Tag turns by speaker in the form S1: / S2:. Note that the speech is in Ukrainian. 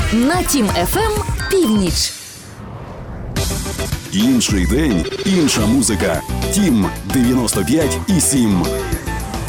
S1: На Тім ФМ «Північ».
S2: Інший день, інша музика. Тім 95,7.